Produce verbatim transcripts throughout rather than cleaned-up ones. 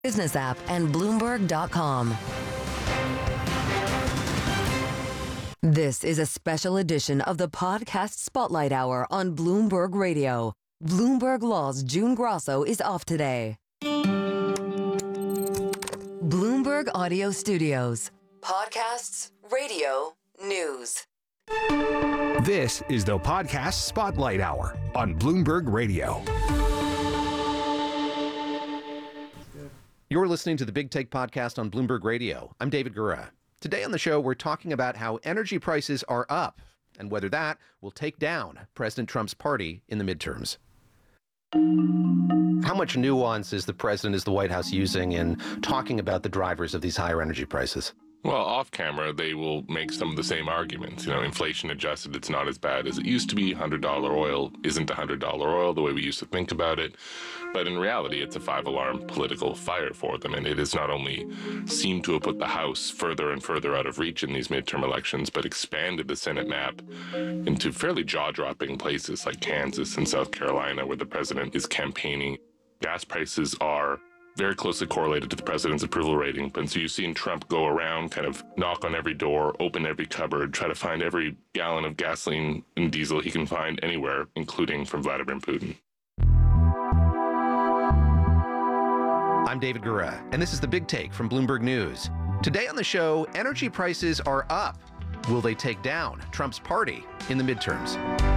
Business app, and Bloomberg dot com. This is a special edition of the Podcast Spotlight Hour on Bloomberg Radio. Bloomberg Law's June Grosso is off today. Bloomberg Audio Studios. Podcasts, radio, news. This is the Podcast Spotlight Hour on Bloomberg Radio. You're listening to the Big Take podcast on Bloomberg Radio. I'm David Gura. Today on the show, we're talking about how energy prices are up and whether that will take down President Trump's party in the midterms. How much nuance is the president, is the White House using in talking about the drivers of these higher energy prices? Well, off camera, they will make some of the same arguments. You know, inflation adjusted, it's not as bad as it used to be. one hundred dollars oil isn't one hundred dollars oil the way we used to think about it. But in reality, it's a five-alarm political fire for them. And it has not only seemed to have put the House further and further out of reach in these midterm elections, but expanded the Senate map into fairly jaw-dropping places like Kansas and South Carolina, where the president is campaigning. Gas prices are very closely correlated to the president's approval rating. And so you've seen Trump go around, kind of knock on every door, open every cupboard, try to find every gallon of gasoline and diesel he can find anywhere, including from Vladimir Putin. I'm David Gura, and this is the Big Take from Bloomberg News. Today on the show, energy prices are up. Will they take down Trump's party in the midterms?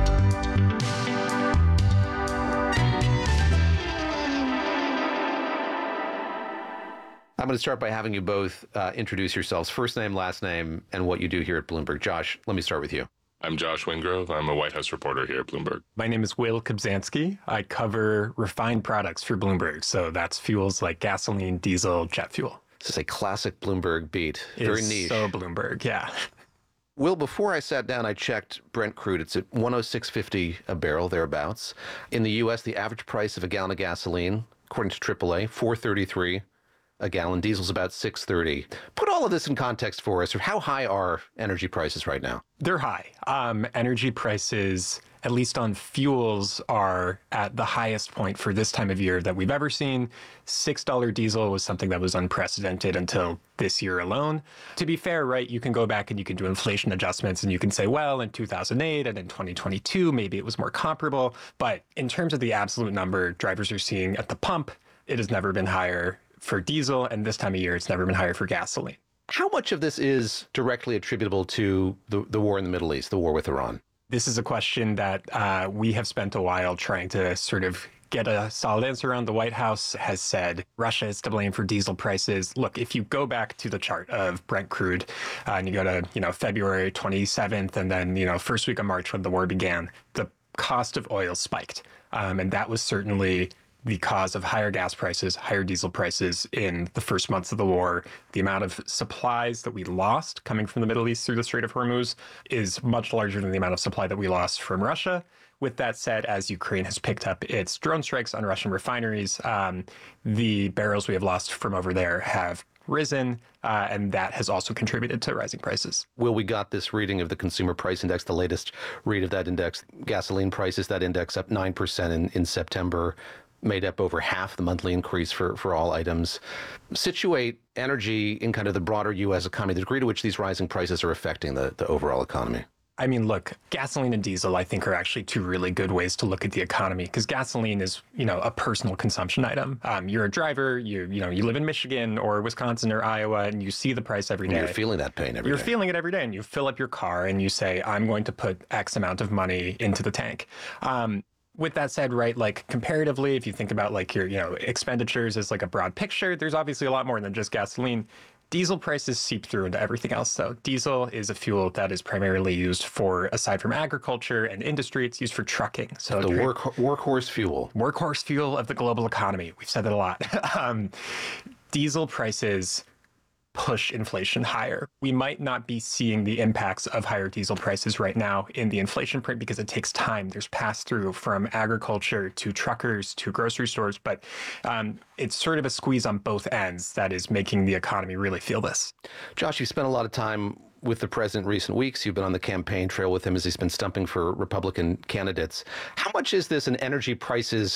I'm going to start by having you both uh, introduce yourselves, first name, last name, and what you do here at Bloomberg. Josh, let me start with you. I'm Josh Wingrove. I'm a White House reporter here at Bloomberg. My name is Will Kobzanski. I cover refined products for Bloomberg. So that's fuels like gasoline, diesel, jet fuel. This is a classic Bloomberg beat. Very it's niche. So Bloomberg, yeah. Will, before I sat down, I checked Brent crude. It's at one oh six fifty a barrel, thereabouts. In the U S, the average price of a gallon of gasoline, according to triple A, four thirty-three a gallon. Diesel's about six thirty. Put all of this in context for us. How high are energy prices right now? They're high. Um, energy prices, at least on fuels, are at the highest point for this time of year that we've ever seen. six dollars diesel was something that was unprecedented until this year alone. To be fair, right, you can go back and you can do inflation adjustments and you can say, well, in two thousand eight and in twenty twenty-two, maybe it was more comparable. But in terms of the absolute number drivers are seeing at the pump, it has never been higher for diesel, and this time of year, it's never been higher for gasoline. How much of this is directly attributable to the, the war in the Middle East, the war with Iran? This is a question that uh, we have spent a while trying to sort of get a solid answer on. The White House has said Russia is to blame for diesel prices. Look, if you go back to the chart of Brent crude uh, and you go to, you know, February twenty-seventh and then, you know, first week of March when the war began, the cost of oil spiked. Um, and that was certainly the cause of higher gas prices, higher diesel prices in the first months of the war. The amount of supplies that we lost coming from the Middle East through the Strait of Hormuz is much larger than the amount of supply that we lost from Russia. With that said, as Ukraine has picked up its drone strikes on Russian refineries, um, the barrels we have lost from over there have risen, uh, and that has also contributed to rising prices. Will, we got this reading of the Consumer Price Index, the latest read of that index. Gasoline prices, that index up nine percent in, in September. Made up over half the monthly increase for, for all items. Situate energy in kind of the broader U S economy, the degree to which these rising prices are affecting the, the overall economy. I mean, look, gasoline and diesel, I think, are actually two really good ways to look at the economy, because gasoline is, you know, a personal consumption item. Um, you're a driver, you you know, you live in Michigan or Wisconsin or Iowa, and you see the price every day. And you're feeling that pain every you're day. You're feeling it every day, and you fill up your car and you say, I'm going to put X amount of money into the tank. Um, With that said, right, like comparatively, if you think about like your, you know, expenditures as like a broad picture, there's obviously a lot more than just gasoline. Diesel prices seep through into everything else. So diesel is a fuel that is primarily used for, aside from agriculture and industry, it's used for trucking. So the work, workhorse fuel. Workhorse fuel of the global economy. We've said that a lot. um, diesel prices push inflation higher. We might not be seeing the impacts of higher diesel prices right now in the inflation print because it takes time. There's pass-through from agriculture to truckers to grocery stores, but um, it's sort of a squeeze on both ends that is making the economy really feel this. Josh, you spent a lot of time with the president in recent weeks. You've been on the campaign trail with him as he's been stumping for Republican candidates. How much is this an energy prices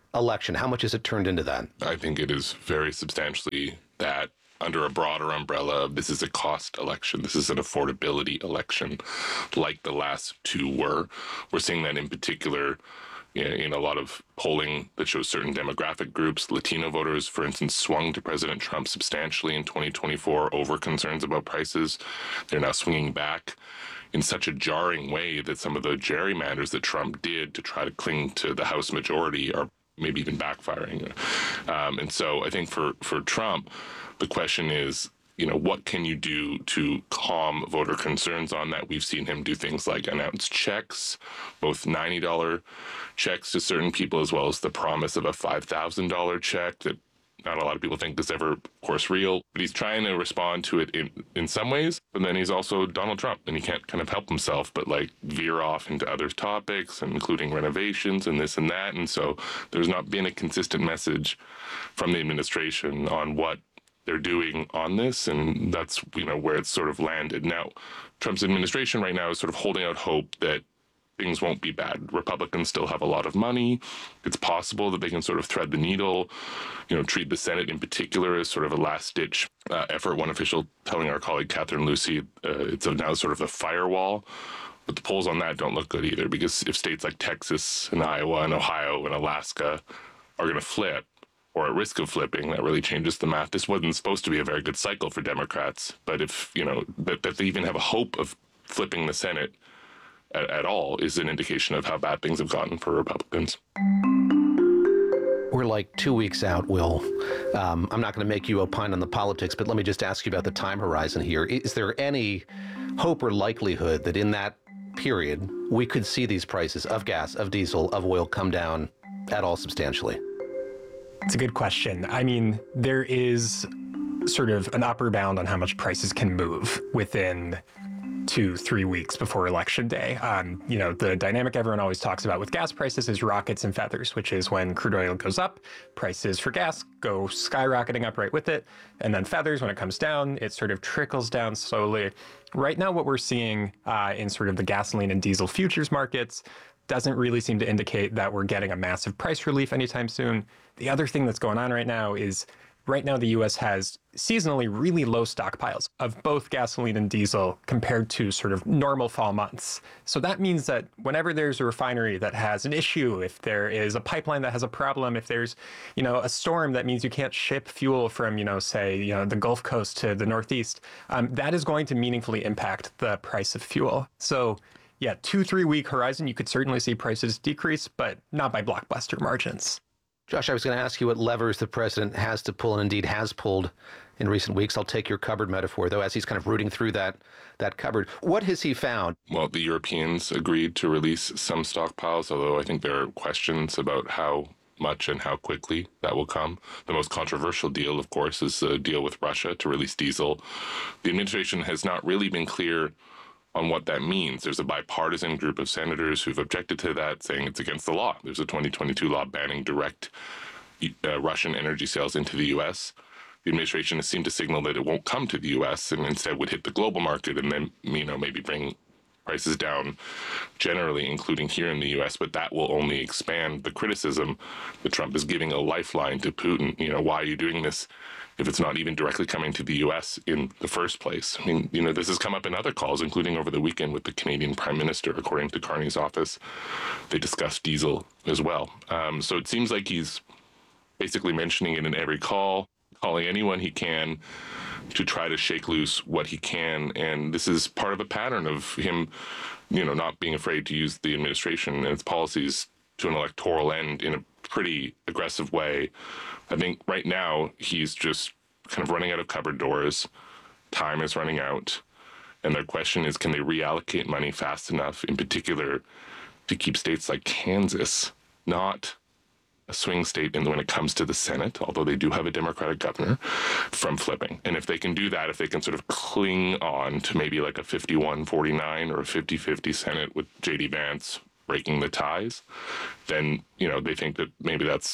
election? How much has it turned into that? I think it is very substantially that, under a broader umbrella of this is a cost election. This is an affordability election, like the last two were. We're seeing that in particular in a lot of polling that shows certain demographic groups. Latino voters, for instance, swung to President Trump substantially in twenty twenty-four over concerns about prices. They're now swinging back in such a jarring way that some of the gerrymanders that Trump did to try to cling to the House majority are maybe even backfiring. Um, and so I think for, for Trump, the question is, you know, what can you do to calm voter concerns on that? We've seen him do things like announce checks, both ninety dollars checks to certain people, as well as the promise of a five thousand dollars check that not a lot of people think is ever, of course, real. But he's trying to respond to it in, in some ways. But then he's also Donald Trump, and he can't kind of help himself but like veer off into other topics, including renovations and this and that. And so there's not been a consistent message from the administration on what they're doing on this, and that's, you know, where it's sort of landed. Now, Trump's administration right now is sort of holding out hope that things won't be bad. Republicans still have a lot of money. It's possible that they can sort of thread the needle, you know, treat the Senate in particular as sort of a last-ditch uh, effort. One official telling our colleague Catherine Lucy uh, it's now sort of a firewall. But the polls on that don't look good either, because if states like Texas and Iowa and Ohio and Alaska are going to flip, or at risk of flipping, that really changes the math. This wasn't supposed to be a very good cycle for Democrats, but if, you know, that, that they even have a hope of flipping the Senate at, at all is an indication of how bad things have gotten for Republicans. We're like two weeks out, Will. Um, I'm not going to make you opine on the politics, but let me just ask you about the time horizon here. Is there any hope or likelihood that in that period we could see these prices of gas, of diesel, of oil come down at all substantially? It's a good question. I mean, there is sort of an upper bound on how much prices can move within two, three weeks before Election Day. Um, you know, the dynamic everyone always talks about with gas prices is rockets and feathers, which is when crude oil goes up, prices for gas go skyrocketing up right with it. And then feathers, when it comes down, it sort of trickles down slowly. Right now, what we're seeing uh, in sort of the gasoline and diesel futures markets doesn't really seem to indicate that we're getting a massive price relief anytime soon. The other thing that's going on right now is right now the U S has seasonally really low stockpiles of both gasoline and diesel compared to sort of normal fall months. So that means that whenever there's a refinery that has an issue, if there is a pipeline that has a problem, if there's, you know, a storm that means you can't ship fuel from, you know, say, you know, the Gulf Coast to the Northeast, um, that is going to meaningfully impact the price of fuel. So yeah, two, three week horizon, you could certainly see prices decrease, but not by blockbuster margins. Josh, I was going to ask you what levers the president has to pull and indeed has pulled in recent weeks. I'll take your cupboard metaphor, though, as he's kind of rooting through that that cupboard. What has he found? Well, the Europeans agreed to release some stockpiles, although I think there are questions about how much and how quickly that will come. The most controversial deal, of course, is the deal with Russia to release diesel. The administration has not really been clear on what that means. There's a bipartisan group of senators who've objected to that, saying it's against the law. There's a twenty twenty-two law banning direct uh, Russian energy sales into the U S. The administration has seemed to signal that it won't come to the U S and instead would hit the global market and then, you know, maybe bring prices down generally, including here in the U S, but that will only expand the criticism that Trump is giving a lifeline to Putin. You know, why are you doing this if it's not even directly coming to the U S in the first place? I mean, you know, this has come up in other calls, including over the weekend with the Canadian Prime Minister. According to Carney's office, they discussed diesel as well. Um, so it seems like he's basically mentioning it in every call, calling anyone he can to try to shake loose what he can. And this is part of a pattern of him, you know, not being afraid to use the administration and its policies to an electoral end in a pretty aggressive way. I think right now he's just kind of running out of cupboard doors. Time is running out. And their question is, can they reallocate money fast enough, in particular, to keep states like Kansas not a swing state in when it comes to the Senate, although they do have a Democratic governor, from flipping. And if they can do that, if they can sort of cling on to maybe like a fifty-one forty-nine or a fifty fifty Senate with J D Vance breaking the ties, then, you know, they think that maybe that's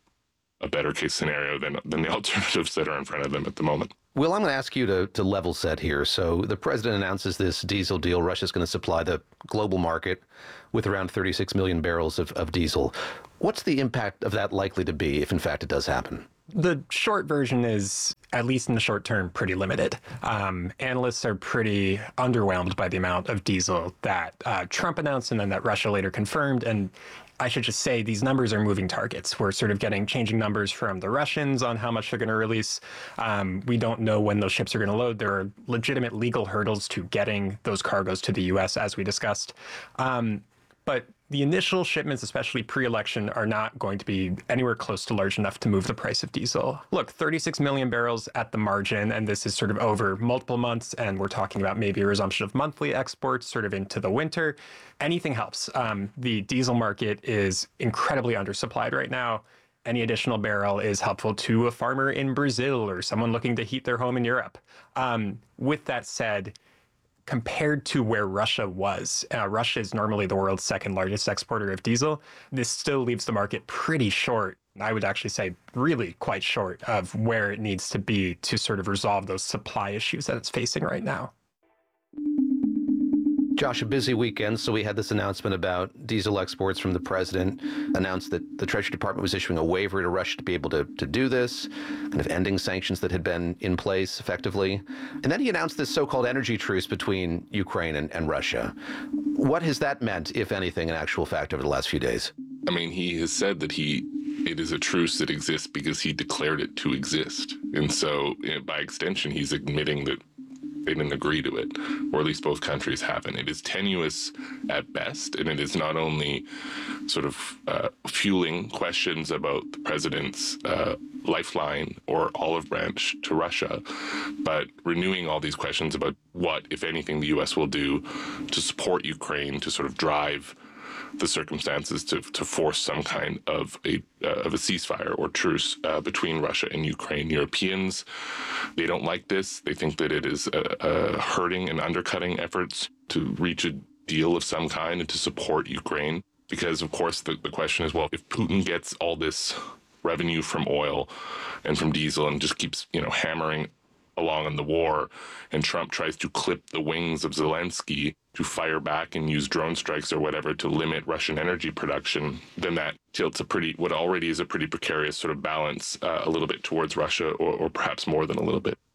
a better case scenario than than the alternatives that are in front of them at the moment. Will, I'm going to ask you to, to level set here. So the president announces this diesel deal. Russia's going to supply the global market with around thirty-six million barrels of, of diesel. What's the impact of that likely to be if, in fact, it does happen? The short version is, at least in the short term, pretty limited. Um, analysts are pretty underwhelmed by the amount of diesel that uh, Trump announced and then that Russia later confirmed. And I should just say these numbers are moving targets. We're sort of getting changing numbers from the Russians on how much they're going to release. Um, we don't know when those ships are going to load. There are legitimate legal hurdles to getting those cargoes to the U S, as we discussed. Um, but the initial shipments, especially pre-election, are not going to be anywhere close to large enough to move the price of diesel. Look, thirty-six million barrels at the margin, and this is sort of over multiple months, and we're talking about maybe a resumption of monthly exports sort of into the winter. Anything helps. Um, the diesel market is incredibly undersupplied right now. Any additional barrel is helpful to a farmer in Brazil or someone looking to heat their home in Europe. Um, with that said, compared to where Russia was, uh, Russia is normally the world's second largest exporter of diesel. This still leaves the market pretty short. I would actually say really quite short of where it needs to be to sort of resolve those supply issues that it's facing right now. Josh, a busy weekend, so we had this announcement about diesel exports from the president, announced that the Treasury Department was issuing a waiver to Russia to be able to, to do this, kind of ending sanctions that had been in place effectively. And then he announced this so-called energy truce between Ukraine and, and Russia. What has that meant, if anything, in actual fact over the last few days? I mean, he has said that he it is a truce that exists because he declared it to exist. And so, you know, by extension, he's admitting that they didn't agree to it, or at least both countries haven't. It is tenuous at best, and it is not only sort of uh, fueling questions about the president's uh, lifeline or olive branch to Russia, but renewing all these questions about what, if anything, the U S will do to support Ukraine, to sort of drive the circumstances to to force some kind of a uh, of a ceasefire or truce uh, between Russia and Ukraine. Europeans, they don't like this. They think that it is uh, uh, hurting and undercutting efforts to reach a deal of some kind and to support Ukraine. Because, of course, the, the question is, well, if Putin gets all this revenue from oil and from diesel and just keeps, you know, hammering along in the war, and Trump tries to clip the wings of Zelensky to fire back and use drone strikes or whatever to limit Russian energy production, then that tilts a pretty, what already is a pretty precarious sort of balance uh, a little bit towards Russia, or, or perhaps more than a little bit.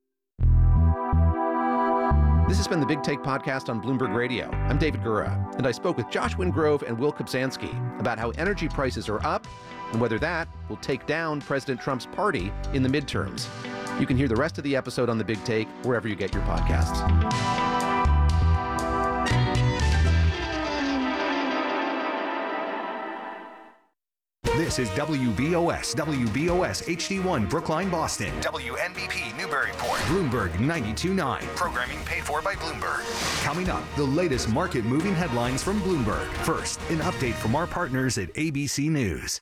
This has been the Big Take podcast on Bloomberg Radio. I'm David Gura, and I spoke with Josh Wingrove and Will Kobzanski about how energy prices are up and whether that will take down President Trump's party in the midterms. You can hear the rest of the episode on The Big Take wherever you get your podcasts. This is W B O S, W B O S H D one Brookline, Boston. W N B P Newburyport. Bloomberg ninety-two point nine. Programming paid for by Bloomberg. Coming up, the latest market-moving headlines from Bloomberg. First, an update from our partners at A B C News.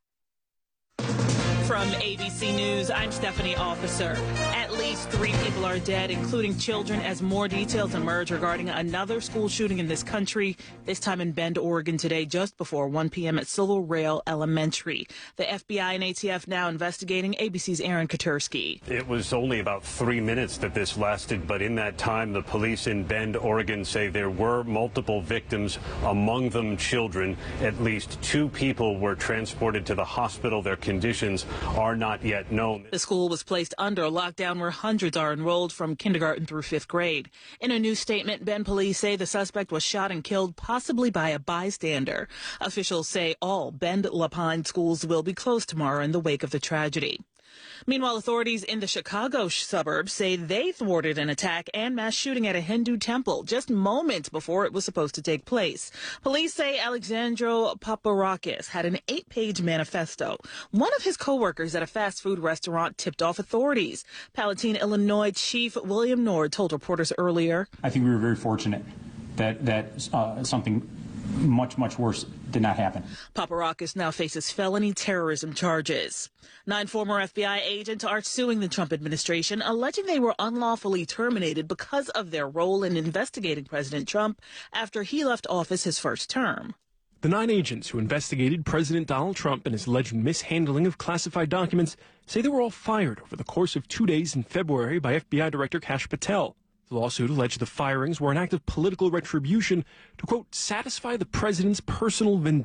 From A B C News, I'm Stephanie Officer. At least three people are dead, including children, as more details emerge regarding another school shooting in this country, this time in Bend, Oregon today, just before one p.m. at Silver Rail Elementary. The F B I and A T F now investigating. A B C's Aaron Katersky. It was only about three minutes that this lasted, but in that time, the police in Bend, Oregon say there were multiple victims, among them children. At least two people were transported to the hospital. Their conditions are not yet known. The school was placed under lockdown where hundreds are enrolled from kindergarten through fifth grade. In a new statement, Bend police say the suspect was shot and killed, possibly by a bystander. Officials say all Bend La Pine schools will be closed tomorrow in the wake of the tragedy. Meanwhile, authorities in the Chicago suburbs say they thwarted an attack and mass shooting at a Hindu temple just moments before it was supposed to take place. Police say Alexandro Paparakis had an eight-page manifesto. One of his co-workers at a fast food restaurant tipped off authorities. Palatine, Illinois Chief William Nord told reporters earlier, I think we were very fortunate that, that uh, something much, much worse did not happen. Paparakis now faces felony terrorism charges. Nine former F B I agents are suing the Trump administration, alleging they were unlawfully terminated because of their role in investigating President Trump after he left office his first term. The nine agents who investigated President Donald Trump and his alleged mishandling of classified documents say they were all fired over the course of two days in February by F B I Director Kash Patel. The lawsuit alleged the firings were an act of political retribution to, quote, satisfy the president's personal vendetta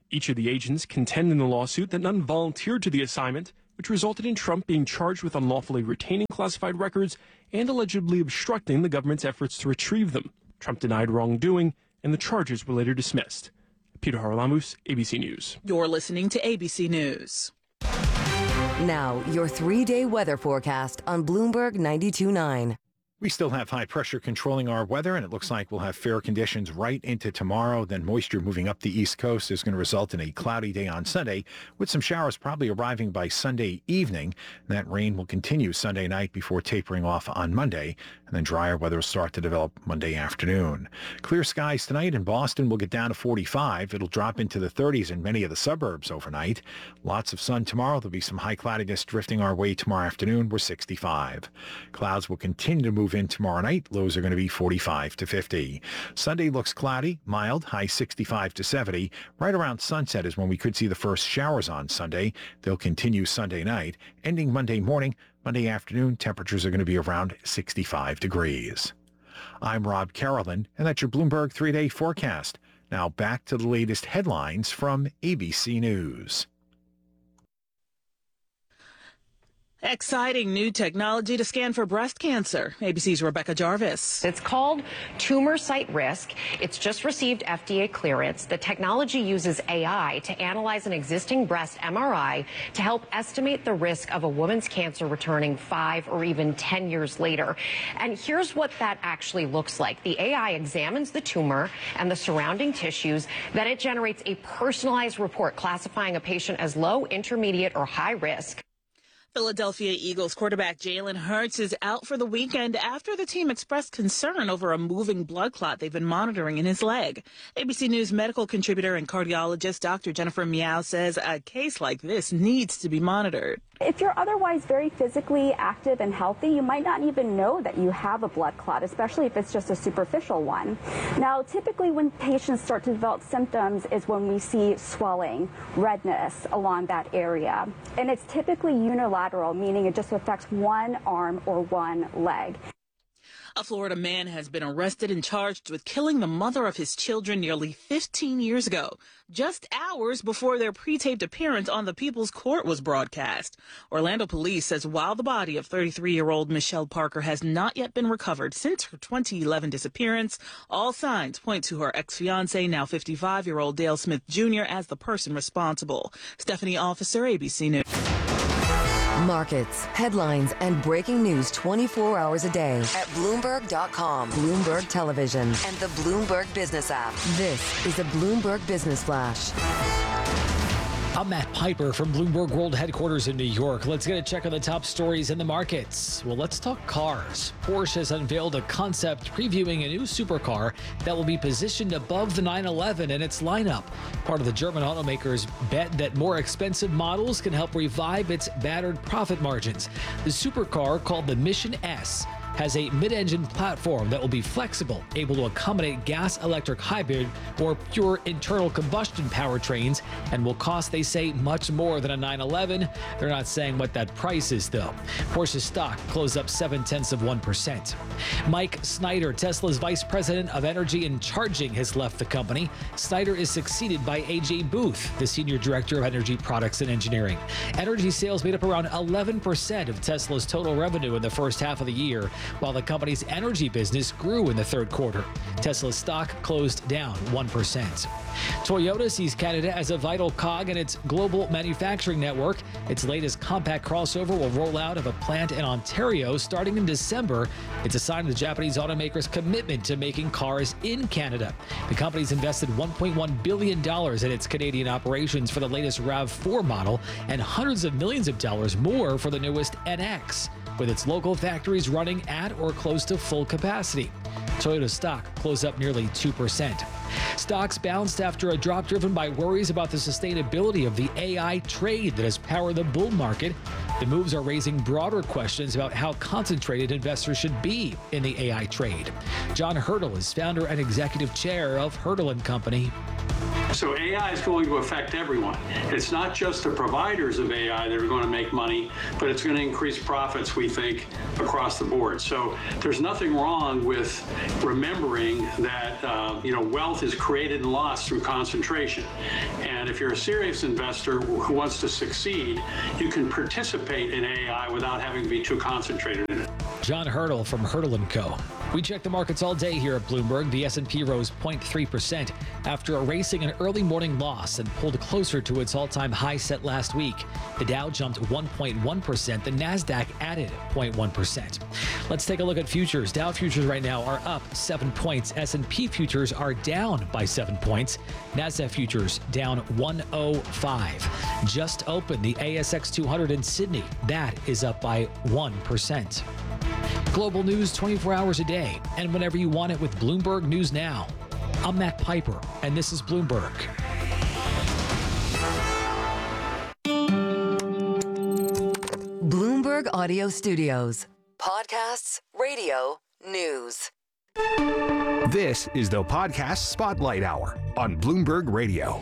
Each of the agents contend in the lawsuit that none volunteered to the assignment, which resulted in Trump being charged with unlawfully retaining classified records and allegedly obstructing the government's efforts to retrieve them. Trump denied wrongdoing, and the charges were later dismissed. Peter Haralamus, A B C News. You're listening to A B C News. Now, your three-day weather forecast on Bloomberg ninety-two point nine. We still have high pressure controlling our weather, and it looks like we'll have fair conditions right into tomorrow. Then moisture moving up the East Coast is going to result in a cloudy day on Sunday, with some showers probably arriving by Sunday evening. And that rain will continue Sunday night before tapering off on Monday, and then drier weather will start to develop Monday afternoon. Clear skies tonight in Boston will get down to forty-five. It'll drop into the thirties in many of the suburbs overnight. Lots of sun tomorrow. There'll be some high cloudiness drifting our way tomorrow afternoon. We're sixty-five. Clouds will continue to move in tomorrow night. Lows are going to be forty-five to fifty. Sunday looks cloudy, mild, high sixty-five to seventy. Right around sunset is when we could see the first showers on Sunday. They'll continue Sunday night. Ending Monday morning, Monday afternoon, temperatures are going to be around sixty-five degrees. I'm Rob Carolyn, and that's your Bloomberg three-day forecast. Now back to the latest headlines from A B C News. Exciting new technology to scan for breast cancer. A B C's Rebecca Jarvis. It's called Tumor Site Risk. It's just received F D A clearance. The technology uses A I to analyze an existing breast M R I to help estimate the risk of a woman's cancer returning five or even ten years later. And here's what that actually looks like. The A I examines the tumor and the surrounding tissues. Then it generates a personalized report classifying a patient as low, intermediate, or high risk. Philadelphia Eagles quarterback Jalen Hurts is out for the weekend after the team expressed concern over a moving blood clot they've been monitoring in his leg. A B C News medical contributor and cardiologist Doctor Jennifer Miao says a case like this needs to be monitored. If you're otherwise very physically active and healthy, you might not even know that you have a blood clot, especially if it's just a superficial one. Now, typically when patients start to develop symptoms is when we see swelling, redness along that area. And it's typically unilateral, meaning it just affects one arm or one leg. A Florida man has been arrested and charged with killing the mother of his children nearly fifteen years ago, just hours before their pre-taped appearance on the People's Court was broadcast. Orlando police says while the body of thirty-three-year-old Michelle Parker has not yet been recovered since her twenty eleven disappearance, all signs point to her ex-fiancé, now fifty-five-year-old Dale Smith Junior, as the person responsible. Stephanie Officer, A B C News. Markets, headlines, and breaking news twenty-four hours a day at Bloomberg dot com, Bloomberg Television, and the Bloomberg Business app. This is a Bloomberg Business Flash. I'm Matt Piper from Bloomberg World Headquarters in New York. Let's get a check on the top stories in the markets. Well, let's talk cars. Porsche has unveiled a concept previewing a new supercar that will be positioned above the nine eleven in its lineup. Part of the German automaker's bet that more expensive models can help revive its battered profit margins. The supercar, called the Mission S, has a mid-engine platform that will be flexible, able to accommodate gas-electric hybrid or pure internal combustion powertrains, and will cost, they say, much more than a nine eleven. They're not saying what that price is, though. Porsche's stock closed up seven-tenths of one percent. Mike Snyder, Tesla's vice president of energy and charging, has left the company. Snyder is succeeded by A J Booth, the senior director of energy products and engineering. Energy sales made up around eleven percent of Tesla's total revenue in the first half of the year, while the company's energy business grew in the third quarter. Tesla's stock closed down one percent. Toyota sees Canada as a vital cog in its global manufacturing network. Its latest compact crossover will roll out of a plant in Ontario starting in December. It's a sign of the Japanese automaker's commitment to making cars in Canada. The company's invested one point one billion dollars in its Canadian operations for the latest RAV four model and hundreds of millions of dollars more for the newest N X, with its local factories running at or close to full capacity. Toyota's stock closed up nearly two percent. Stocks bounced after a drop driven by worries about the sustainability of the A I trade that has powered the bull market. The moves are raising broader questions about how concentrated investors should be in the A I trade. John Hurdle is founder and executive chair of Hurdle and Company. So A I is going to affect everyone. It's not just the providers of A I that are going to make money, but it's going to increase profits, we think, across the board. So there's nothing wrong with remembering that, uh, you know, wealth is created and lost through concentration. And if you're a serious investor who wants to succeed, you can participate in A I without having to be too concentrated in it. John Hurdle from Hurdle and Co. We check the markets all day here at Bloomberg. The S and P rose zero point three percent after erasing an early morning loss and pulled closer to its all-time high set last week. The Dow jumped one point one percent. The Nasdaq added zero point one percent. Let's take a look at futures. Dow futures right now are up seven points. S and P futures are down by seven points. Nasdaq futures down one oh five. Just opened the A S X two hundred in Sydney. That is up by one percent. Global news twenty-four hours a day and whenever you want it with Bloomberg News Now. I'm Matt Piper, and this is Bloomberg. Bloomberg Audio Studios. Podcasts, radio, news. This is the Podcast Spotlight Hour on Bloomberg Radio.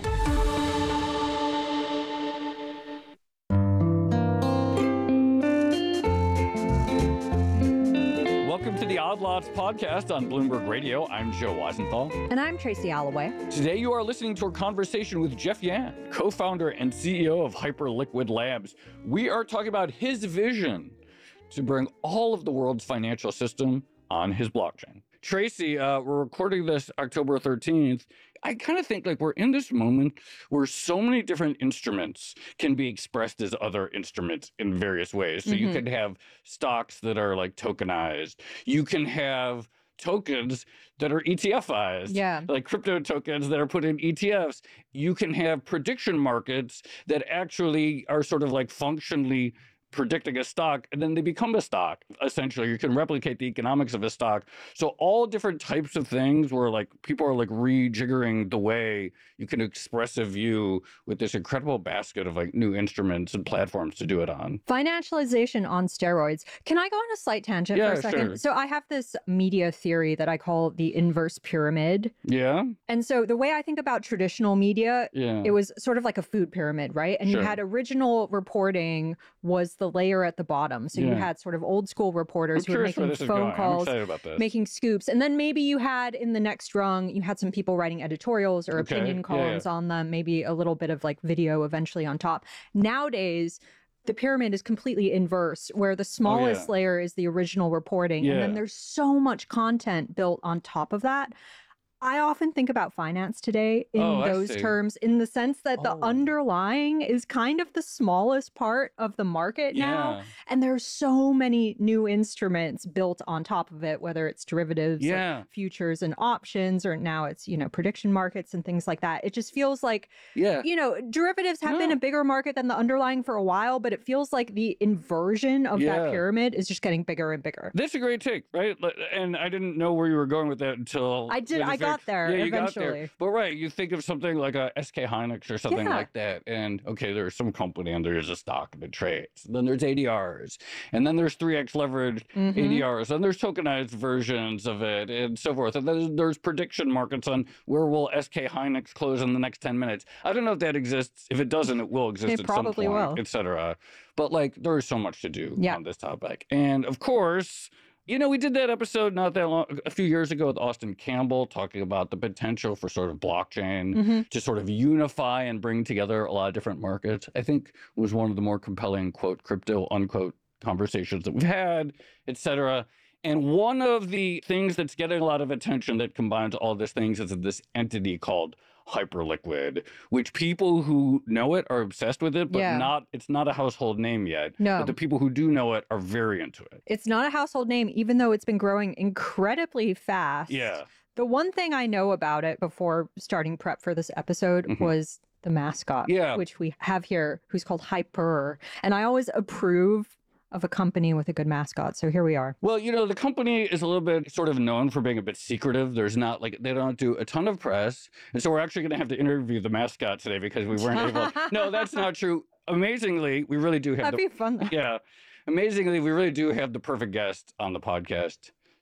Welcome to the Odd Lots podcast on Bloomberg Radio. I'm Joe Weisenthal. And I'm Tracy Alloway. Today you are listening to a conversation with Jeff Yan, co-founder and C E O of Hyperliquid Labs. We are talking about his vision to bring all of the world's financial system on his blockchain. Tracy, uh, we're recording this October thirteenth. I kind of think like we're in this moment where so many different instruments can be expressed as other instruments in various ways. So mm-hmm. you could have stocks that are like tokenized. You can have tokens that are E T Fized, yeah. like crypto tokens that are put in E T Fs. You can have prediction markets that actually are sort of like functionally predicting a stock, and then they become a stock. Essentially, you can replicate the economics of a stock. So all different types of things where like people are like rejiggering the way you can express a view with this incredible basket of like new instruments and platforms to do it on. Financialization on steroids. Can I go on a slight tangent yeah, for a second? Sure. So I have this media theory that I call the inverse pyramid. Yeah. And so the way I think about traditional media, yeah. it was sort of like a food pyramid, right? And sure. you had original reporting was the layer at the bottom. So yeah. you had sort of old school reporters I'm who were making phone calls, making scoops. And then maybe you had in the next rung, you had some people writing editorials or okay. opinion columns yeah, yeah. on them, maybe a little bit of like video eventually on top. Nowadays, the pyramid is completely inverse, where the smallest oh, yeah. layer is the original reporting. Yeah. And then there's so much content built on top of that. I often think about finance today in oh, those terms, in the sense that oh. the underlying is kind of the smallest part of the market yeah. now. And there's so many new instruments built on top of it, whether it's derivatives, yeah. like futures and options, or now it's, you know, prediction markets and things like that. It just feels like, yeah. you know, derivatives have no. been a bigger market than the underlying for a while, but it feels like the inversion of yeah. that pyramid is just getting bigger and bigger. That's a great take, right? And I didn't know where you were going with that until I did. I got there yeah, you eventually. Got there. But right, you think of something like a S K Hynix or something yeah. like that. And okay, there's some company and there's a stock that trades. Then there's A D Rs. And then there's three X leveraged mm-hmm. A D Rs. And there's tokenized versions of it and so forth. And then there's prediction markets on where will S K Hynix close in the next ten minutes. I don't know if that exists. If it doesn't, it will exist it at probably some point, will. et cetera. But like, there's so much to do yeah. on this topic. And of course, you know, we did that episode not that long, a few years ago with Austin Campbell, talking about the potential for sort of blockchain mm-hmm. to sort of unify and bring together a lot of different markets. I think was one of the more compelling, quote, crypto, unquote, conversations that we've had, et cetera. And one of the things that's getting a lot of attention that combines all these things is this entity called Hyperliquid, which people who know it are obsessed with it, but yeah. not it's not a household name yet. No. But the people who do know it are very into it. It's not a household name, even though it's been growing incredibly fast. Yeah. The one thing I know about it before starting prep for this episode mm-hmm. was the mascot, yeah. which we have here, who's called Hyper. And I always approve of a company with a good mascot. So here we are. Well, you know, the company is a little bit sort of known for being a bit secretive. There's not like, they don't do a ton of press. And so we're actually going to have to interview the mascot today because we weren't able. No, that's not true. Amazingly, we really do have. That'd the, be fun though. Yeah. Amazingly, we really do have the perfect guest on the podcast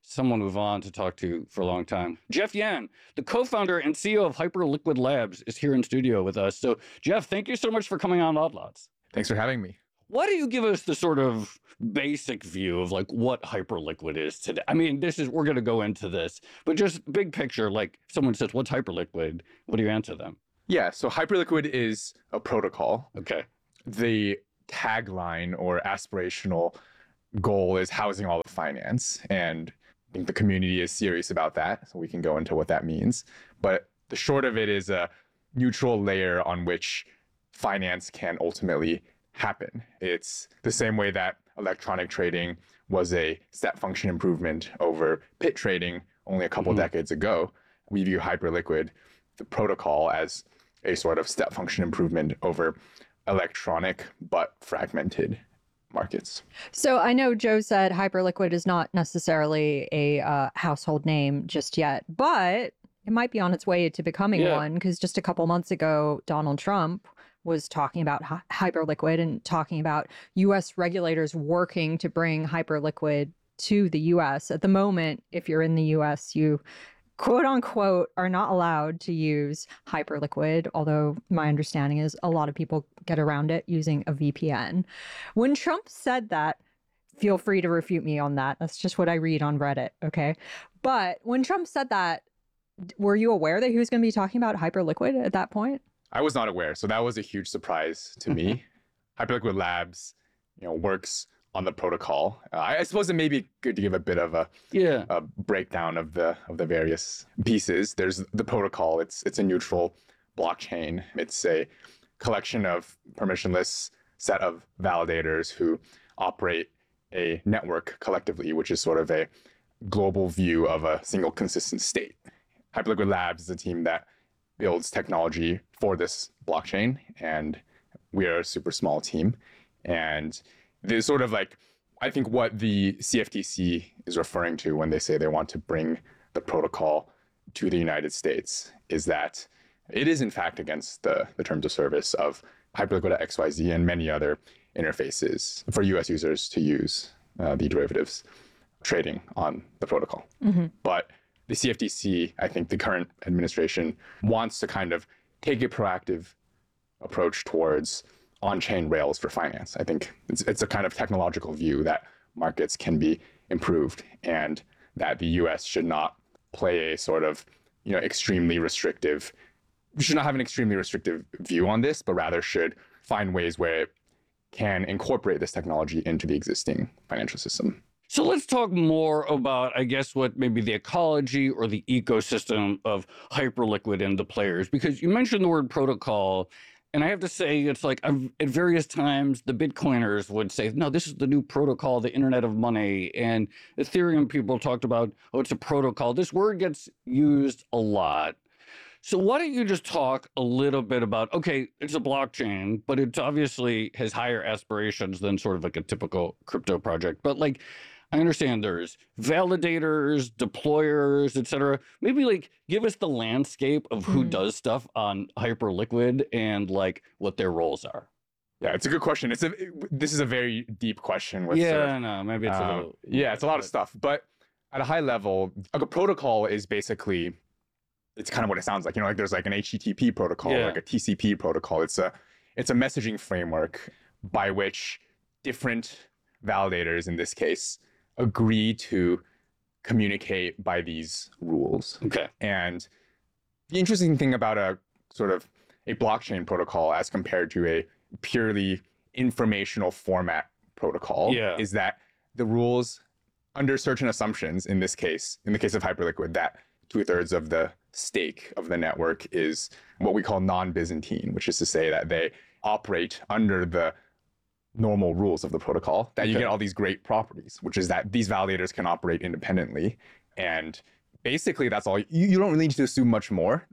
someone move on to talk to for a long time. Jeff Yan, the co-founder and C E O of Hyperliquid Labs, is here in studio with us. So, Jeff, thank you so much for coming on Odd Lots. Thanks for having me. Why don't you give us the sort of basic view of like what Hyperliquid is today? I mean, this is, we're going to go into this, but just big picture, like someone says, what's Hyperliquid? What do you answer them? Yeah, so Hyperliquid is a protocol. Okay. The tagline or aspirational goal is housing all of finance. And I think the community is serious about that. So we can go into what that means. But the short of it is a neutral layer on which finance can ultimately happen. It's the same way that electronic trading was a step function improvement over pit trading only a couple mm-hmm. decades ago. We view Hyperliquid, the protocol, as a sort of step function improvement over electronic but fragmented markets. So I know Joe said Hyperliquid is not necessarily a uh, household name just yet, but it might be on its way to becoming yeah. one, because just a couple months ago, Donald Trump was talking about hi- Hyperliquid and talking about U S regulators working to bring Hyperliquid to the U S. At the moment, if you're in the U S, you quote unquote are not allowed to use Hyperliquid, although my understanding is a lot of people get around it using a V P N. When Trump said that, feel free to refute me on that. That's just what I read on Reddit, okay? But when Trump said that, were you aware that he was going to be talking about Hyperliquid at that point? I was not aware, so that was a huge surprise to me. Hyperliquid Labs, you know, works on the protocol. Uh, I suppose it may be good to give a bit of a, yeah. a breakdown of the of the various pieces. There's the protocol. It's it's a neutral blockchain. It's a collection of permissionless set of validators who operate a network collectively, which is sort of a global view of a single consistent state. Hyperliquid Labs is a team that builds technology for this blockchain, and we are a super small team. And there's sort of like, I think what the C F T C is referring to when they say they want to bring the protocol to the United States is that it is in fact against the, the terms of service of Hyperliquid X Y Z and many other interfaces for U S users to use uh, the derivatives trading on the protocol. Mm-hmm. But the C F T C, I think the current administration wants to kind of take a proactive approach towards on-chain rails for finance. I think it's, it's a kind of technological view that markets can be improved and that the U S should not play a sort of, you know, extremely restrictive, should not have an extremely restrictive view on this, but rather should find ways where it can incorporate this technology into the existing financial system. So let's talk more about, I guess, what maybe the ecology or the ecosystem of Hyperliquid and the players, because you mentioned the word protocol, and I have to say, it's like I've, at various times, the Bitcoiners would say, no, this is the new protocol, the Internet of Money, and Ethereum people talked about, oh, it's a protocol. This word gets used a lot. So why don't you just talk a little bit about, okay, it's a blockchain, but it obviously has higher aspirations than sort of like a typical crypto project. But like, I understand there's validators, deployers, et cetera. Maybe like give us the landscape of who mm. does stuff on Hyperliquid and like what their roles are. Yeah, it's a good question. It's a this is a very deep question. With yeah, sort of, I know. Maybe it's um, a little. Yeah, it's a lot of stuff. But at a high level, a protocol is basically, it's kind of what it sounds like. You know, like there's like an H T T P protocol, yeah. like a T C P protocol. It's a it's a messaging framework by which different validators, in this case, agree to communicate by these rules. Okay. And the interesting thing about a sort of a blockchain protocol as compared to a purely informational format protocol yeah. is that the rules, under certain assumptions, in this case, in the case of Hyperliquid, that two-thirds of the stake of the network is what we call non-Byzantine, which is to say that they operate under the normal rules of the protocol, that you okay. get all these great properties, which is that these validators can operate independently. And basically that's all. You, you don't really need to assume much more.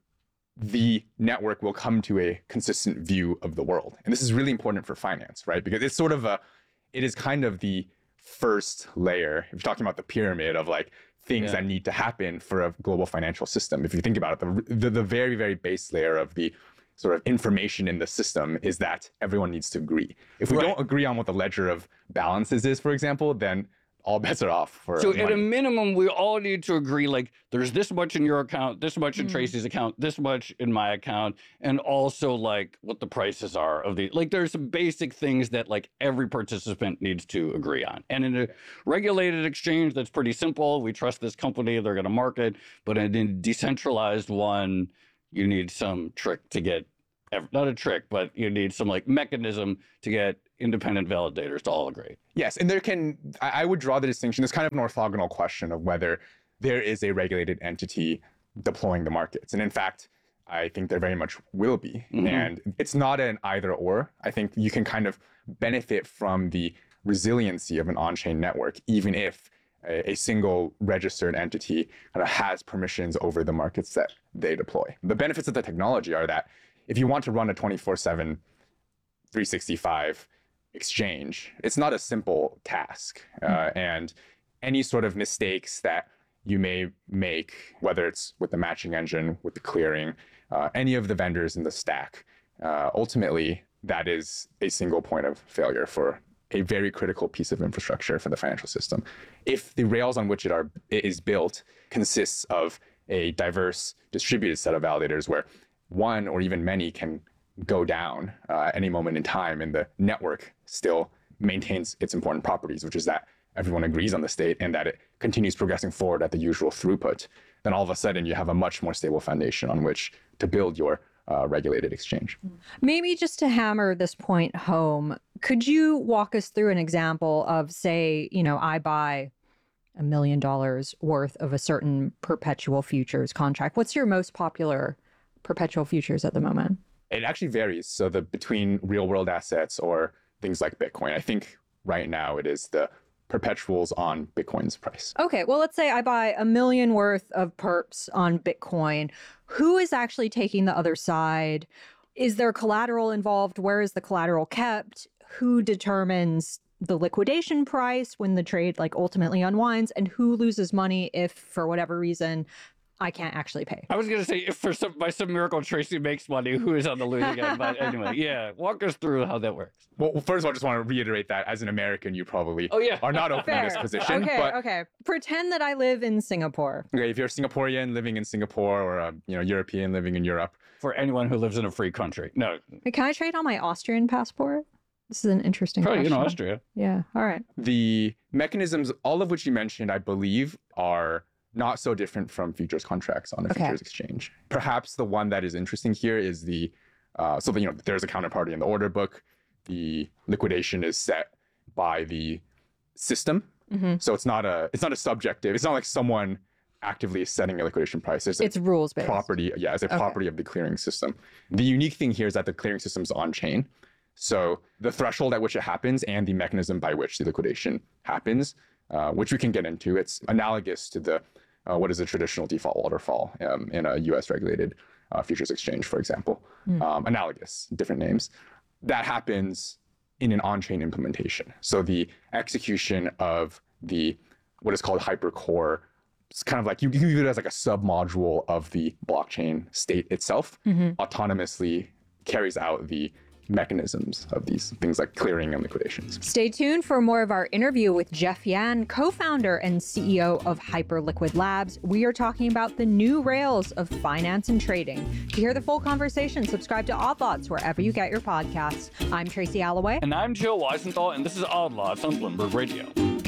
The network will come to a consistent view of the world. And this is really important for finance, right? Because it's sort of a, it is kind of the first layer, if you're talking about the pyramid of like things yeah. that need to happen for a global financial system. If you think about it, the, the, the very, very base layer of the sort of information in the system is that everyone needs to agree. If we right. don't agree on what the ledger of balances is, for example, then all bets are off for So money. at a minimum, we all need to agree, like, there's this much in your account, this much in Mm. Tracy's account, this much in my account, and also, like, what the prices are of the, like, there's some basic things that, like, every participant needs to agree on. And in a regulated exchange, that's pretty simple. We trust this company, they're going to market. But in a decentralized one, you need some trick to get, not a trick, but you need some, like, mechanism to get independent validators to all agree. Yes, and there can, I I would draw the distinction. There's kind of an orthogonal question of whether there is a regulated entity deploying the markets. And in fact, I think there very much will be. Mhm. And it's not an either or. I think you can kind of benefit from the resiliency of an on-chain network, even if a, a single registered entity kind of has permissions over the markets that they deploy. The benefits of the technology are that if you want to run a twenty-four seven, three sixty-five exchange, it's not a simple task. Uh, and any sort of mistakes that you may make, whether it's with the matching engine, with the clearing, uh, any of the vendors in the stack, uh, ultimately, that is a single point of failure for a very critical piece of infrastructure for the financial system. If the rails on which it, are, it is built consists of a diverse distributed set of validators where one or even many can go down uh, at any moment in time, and the network still maintains its important properties, which is that everyone agrees on the state and that it continues progressing forward at the usual throughput, then all of a sudden you have a much more stable foundation on which to build your uh, regulated exchange. Maybe just to hammer this point home, could you walk us through an example of, say, you know, I buy a million dollars worth of a certain perpetual futures contract. What's your most popular perpetual futures at the moment? It actually varies. So the between real world assets or things like Bitcoin, I think right now it is the perpetuals on Bitcoin's price. Okay, well, let's say I buy a million worth of perps on Bitcoin. Who is actually taking the other side? Is there collateral involved? Where is the collateral kept? Who determines the liquidation price when the trade like ultimately unwinds? And who loses money if, for whatever reason, I can't actually pay? I was going to say, if for some, by some miracle Tracy makes money, who is on the losing end? But anyway, yeah, walk us through how that works. Well, first of all, I just want to reiterate that as an American, you probably oh, yeah. are not open Fair. to this position. Okay, but, okay. Pretend that I live in Singapore. Okay, if you're a Singaporean living in Singapore or a you know European living in Europe. For anyone who lives in a free country. No. Wait, can I trade on my Austrian passport? This is an interesting Probably question. in Austria. Yeah, all right. The mechanisms, all of which you mentioned, I believe, are not so different from futures contracts on a Okay. futures exchange. Perhaps the one that is interesting here is the, uh, so that, you know, there's a counterparty in the order book. The liquidation is set by the system. Mm-hmm. So it's not a, it's not a subjective, it's not like someone actively setting a liquidation price. It's, a It's rules-based. property, yeah, it's a Okay. property of the clearing system. The unique thing here is that the clearing system is on chain. So the threshold at which it happens and the mechanism by which the liquidation happens, uh, which we can get into, it's analogous to the uh, what is a traditional default waterfall um, in a U S regulated uh, futures exchange, for example. Mm. Um, analogous, different names. That happens in an on-chain implementation. So the execution of the what is called hypercore, it's kind of like you, you view it as like a submodule of the blockchain state itself, Mhm. autonomously carries out the mechanisms of these things like clearing and liquidations. Stay tuned for more of our interview with Jeff Yan, co-founder and C E O of Hyperliquid Labs. We are talking about the new rails of finance and trading. To hear the full conversation, subscribe to Odd Lots wherever you get your podcasts. I'm Tracy Alloway. And I'm Joe Weisenthal, and this is Odd Lots on Bloomberg Radio.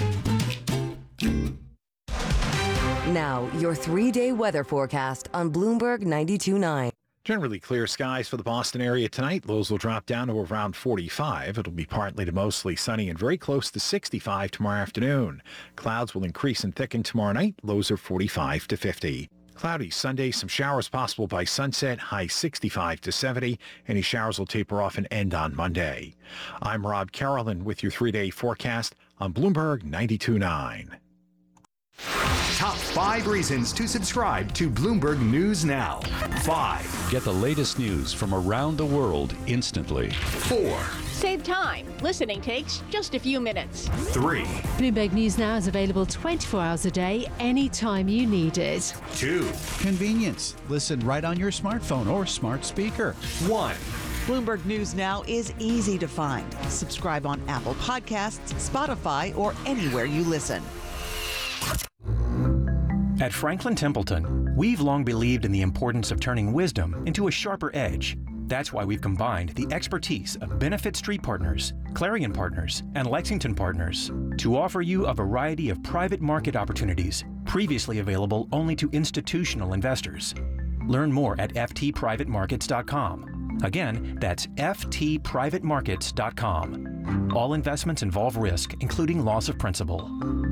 Now, your three-day weather forecast on Bloomberg ninety-two point nine. Generally clear skies for the Boston area tonight. Lows will drop down to around forty-five. It'll be partly to mostly sunny and very close to sixty-five tomorrow afternoon. Clouds will increase and thicken tomorrow night. Lows are forty-five to fifty. Cloudy Sunday, some showers possible by sunset, high sixty-five to seventy. Any showers will taper off and end on Monday. I'm Rob Carolyn with your three-day forecast on Bloomberg ninety-two point nine. Top five reasons to subscribe to Bloomberg News Now. Five. Get the latest news from around the world instantly. Four. Save time. Listening takes just a few minutes. Three. Bloomberg News Now is available twenty-four hours a day, anytime you need it. Two. Convenience. Listen right on your smartphone or smart speaker. One. Bloomberg News Now is easy to find. Subscribe on Apple Podcasts, Spotify, or anywhere you listen. At Franklin Templeton, we've long believed in the importance of turning wisdom into a sharper edge. That's why we've combined the expertise of Benefit Street Partners, Clarion Partners, and Lexington Partners to offer you a variety of private market opportunities previously available only to institutional investors. Learn more at f t private markets dot com. Again, that's f t private markets dot com. All investments involve risk, including loss of principal.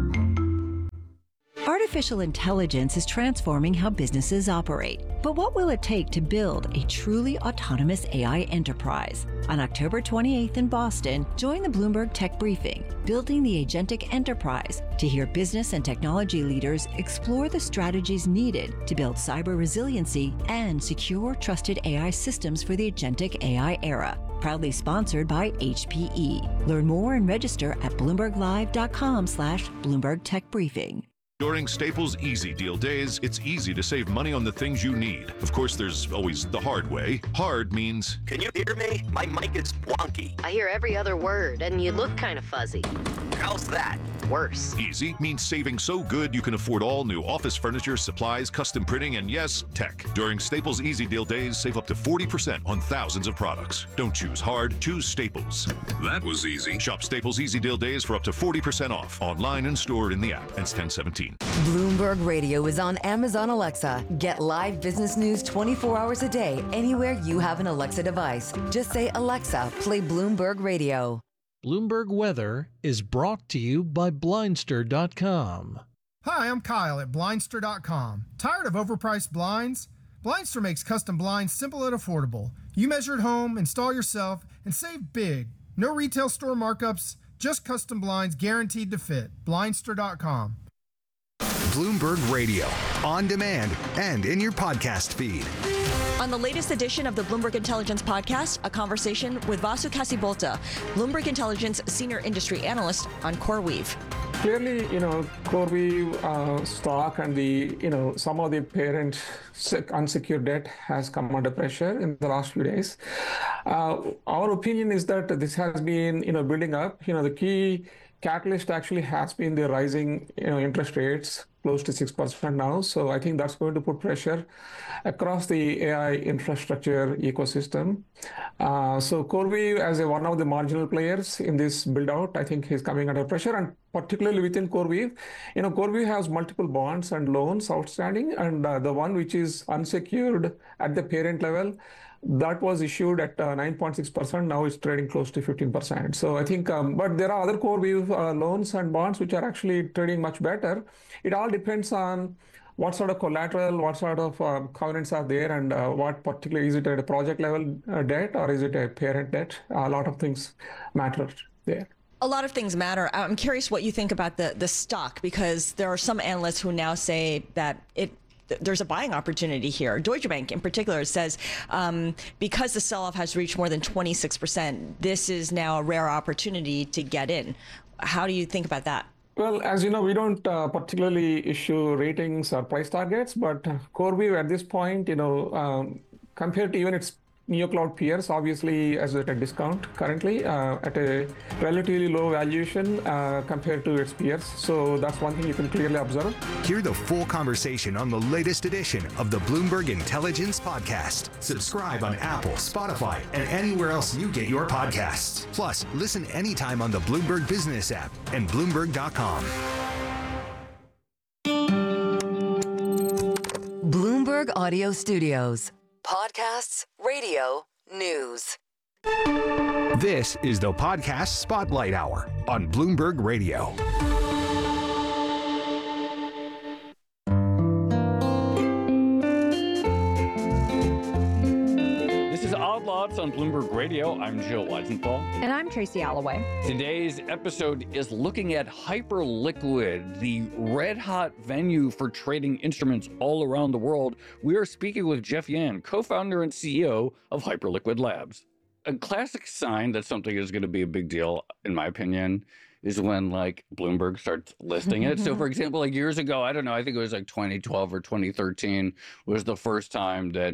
Artificial intelligence is transforming how businesses operate. But what will it take to build a truly autonomous A I enterprise? On October twenty-eighth in Boston, join the Bloomberg Tech Briefing, Building the Agentic Enterprise, to hear business and technology leaders explore the strategies needed to build cyber resiliency and secure, trusted A I systems for the agentic A I era. Proudly sponsored by H P E. Learn more and register at bloomberg live dot com slash Bloomberg Tech Briefing. During Staples Easy Deal Days, it's easy to save money on the things you need. Of course, there's always the hard way. Hard means... Can you hear me? My mic is wonky. I hear every other word, and you look kind of fuzzy. How's that? Worse. Easy means saving so good you can afford all new office furniture, supplies, custom printing, and yes, tech. During Staples Easy Deal Days, save up to forty percent on thousands of products. Don't choose hard, choose Staples. That was easy. Shop Staples Easy Deal Days for up to forty percent off, online and stored in the app. Ends ten seventeen. Bloomberg Radio is on Amazon Alexa. Get live business news twenty-four hours a day anywhere you have an Alexa device. Just say, Alexa, play Bloomberg Radio. Bloomberg Weather is brought to you by Blindster dot com. Hi, I'm Kyle at Blindster dot com. Tired of overpriced blinds? Blindster makes custom blinds simple and affordable. You measure at home, install yourself, and save big. No retail store markups, just custom blinds guaranteed to fit. Blindster dot com. Bloomberg Radio, on demand and in your podcast feed. On the latest edition of the Bloomberg Intelligence Podcast, a conversation with Vasu Kasibolta, Bloomberg Intelligence Senior Industry Analyst on CoreWeave. Clearly, you know, CoreWeave uh, stock and the, you know, some of the parent unsecured debt has come under pressure in the last few days. Uh, our opinion is that this has been, you know, building up. You know, the key catalyst actually has been the rising, you know, interest rates, close to six percent now. So I think that's going to put pressure across the A I infrastructure ecosystem. Uh, so CoreWeave, as a, one of the marginal players in this build out, I think is coming under pressure. And particularly within CoreWeave, you know, CoreWeave has multiple bonds and loans outstanding. And uh, the one which is unsecured at the parent level, that was issued at uh, nine point six percent. Now it's trading close to fifteen percent. So I think, um, but there are other CoreWeave uh, loans and bonds which are actually trading much better. It all depends on what sort of collateral, what sort of uh, covenants are there, and uh, what particularly, is it at a project level uh, debt or is it a parent debt? A lot of things matter there. A lot of things matter. I'm curious what you think about the, the stock, because there are some analysts who now say that it there's a buying opportunity here. Deutsche Bank in particular says um, because the sell-off has reached more than twenty-six percent, this is now a rare opportunity to get in. How do you think about that? Well, as you know, we don't uh, particularly issue ratings or price targets, but CoreWeave at this point, you know, um, compared to even its NeoCloud peers, obviously as at a discount currently, uh, at a relatively low valuation uh, compared to its peers. So that's one thing you can clearly observe. Hear the full conversation on the latest edition of the Bloomberg Intelligence Podcast. Subscribe on Apple, Spotify, and anywhere else you get your podcasts. Plus, listen anytime on the Bloomberg Business app and Bloomberg dot com. Bloomberg Audio Studios. Podcasts, radio, news. This is the Podcast Spotlight Hour on Bloomberg Radio. This is Odd Lots on Bloomberg Radio. I'm Joe Weisenthal. And I'm Tracy Alloway. Today's episode is looking at Hyperliquid, the red-hot venue for trading instruments all around the world. We are speaking with Jeff Yan, co-founder and C E O of Hyperliquid Labs. A classic sign that something is going to be a big deal, in my opinion, is when like Bloomberg starts listing it. So for example, like years ago, I don't know, I think it was like twenty twelve or twenty thirteen was the first time that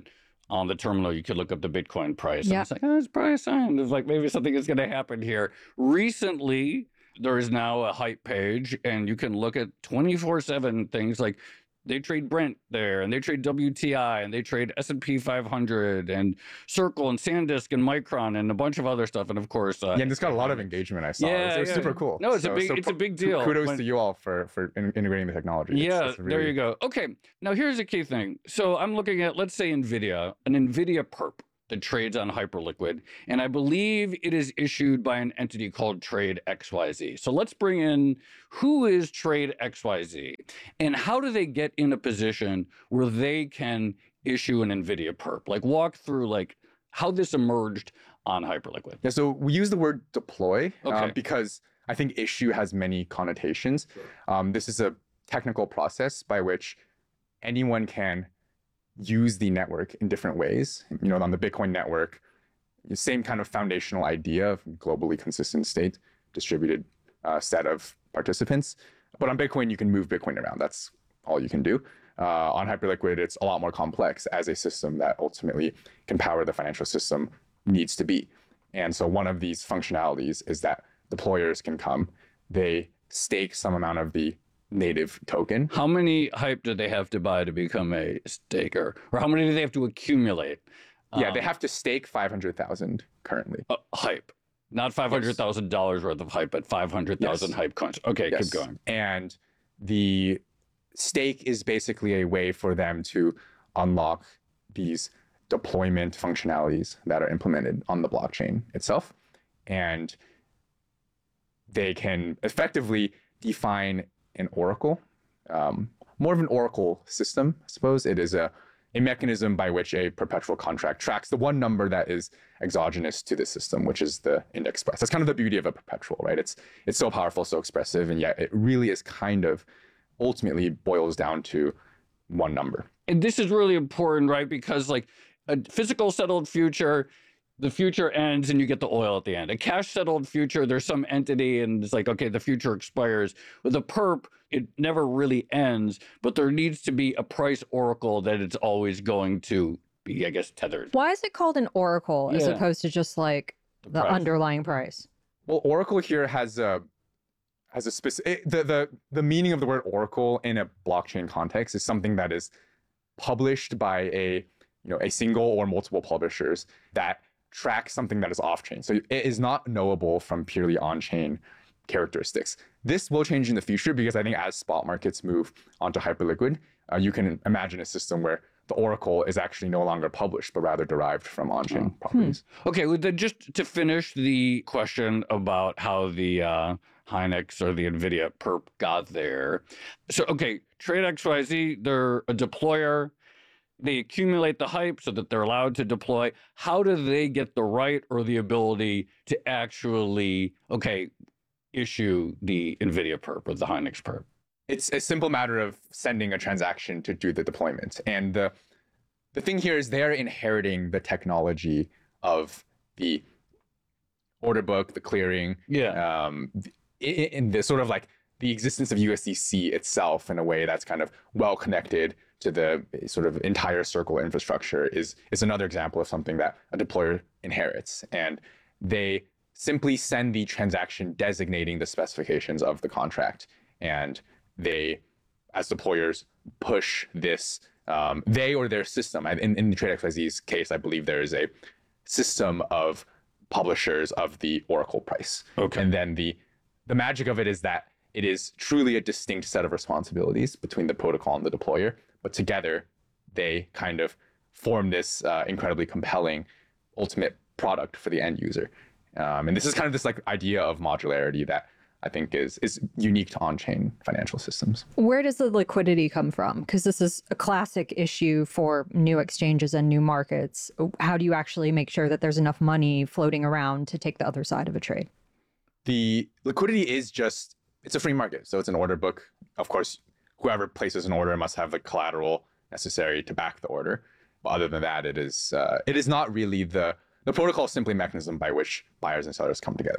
on the terminal, you could look up the Bitcoin price. Yeah. And it's like, oh, it's probably a sign of like maybe something is going to happen here. Recently, there is now a hype page, and you can look at twenty-four seven things like they trade Brent there, and they trade W T I, and they trade S and P five hundred, and Circle, and SanDisk, and Micron, and a bunch of other stuff. And of course, uh, yeah, and this got a lot of engagement. I saw. Yeah, it was, it was yeah. super cool. No, it's so, a big, so it's a big deal. Kudos when, to you all for for in, integrating the technology. Yeah, it's, it's really... there you go. Okay, now here's a key thing. So I'm looking at, let's say, NVIDIA, an NVIDIA perp that trades on Hyperliquid, and I believe it is issued by an entity called Trade X Y Z. So let's bring in, who is Trade X Y Z, and how do they get in a position where they can issue an NVIDIA perp? Like, walk through like how this emerged on Hyperliquid. Yeah, so we use the word deploy Okay. um, because I think issue has many connotations. Um, this is a technical process by which anyone can use the network in different ways. You know, on the Bitcoin network, the same kind of foundational idea of globally consistent state, distributed uh, set of participants. But on Bitcoin, you can move Bitcoin around. That's all you can do. Uh, on Hyperliquid, it's a lot more complex as a system that ultimately can power the financial system needs to be. And so one of these functionalities is that deployers can come, they stake some amount of the native token. How many hype do they have to buy to become a staker? Or how many do they have to accumulate? Yeah, Um, they have to stake five hundred thousand currently. Uh, hype. Not five hundred thousand dollars worth of hype, but five hundred thousand Yes. hype coins. Okay, Yes. keep going. And the stake is basically a way for them to unlock these deployment functionalities that are implemented on the blockchain itself. And they can effectively define an oracle, um, more of an oracle system, I suppose. It is a, a mechanism by which a perpetual contract tracks the one number that is exogenous to the system, which is the index price. That's kind of the beauty of a perpetual, right? It's it's so powerful, so expressive, and yet it really is kind of ultimately boils down to one number. And this is really important, right? Because like a physical settled future, the future ends and you get the oil at the end. A cash settled future, there's some entity and it's like, okay, the future expires. With a perp, it never really ends, but there needs to be a price oracle that it's always going to be, I guess, tethered. Why is it called an oracle as Yeah. opposed to just like the price. underlying price? Well, oracle here has a has a specific the the the meaning of the word oracle in a blockchain context is something that is published by a you know a single or multiple publishers that track something that is off-chain. So it is not knowable from purely on-chain characteristics. This will change in the future because I think as spot markets move onto Hyperliquid, uh, you can imagine a system where the oracle is actually no longer published, but rather derived from on-chain Oh. properties. Okay, well, then just to finish the question about how the uh, Hynix or the NVIDIA perp got there. So, okay, Trade X Y Z, they're a deployer. They accumulate the hype so that they're allowed to deploy. How do they get the right or the ability to actually, okay, issue the NVIDIA perp or the Hynix perp? It's a simple matter of sending a transaction to do the deployment. And the the thing here is they're inheriting the technology of the order book, the clearing, yeah, um, in, in the sort of like the existence of U S D C itself in a way that's kind of well connected to the sort of entire Circle infrastructure is is another example of something that a deployer inherits. And they simply send the transaction designating the specifications of the contract. And they, as deployers, push this, um, they or their system. In, in the Trade X Y Z's case, I believe there is a system of publishers of the oracle price. Okay. And then the the magic of it is that it is truly a distinct set of responsibilities between the protocol and the deployer, but together they kind of form this uh, incredibly compelling ultimate product for the end user. Um, and this is kind of this like idea of modularity that I think is is unique to on-chain financial systems. Where does the liquidity come from? Because this is a classic issue for new exchanges and new markets. How do you actually make sure that there's enough money floating around to take the other side of a trade? The liquidity is just, it's a free market. So it's an order book. Of course, whoever places an order must have the collateral necessary to back the order. But other than that, it is uh, it is not really the, the protocol is simply a mechanism by which buyers and sellers come together.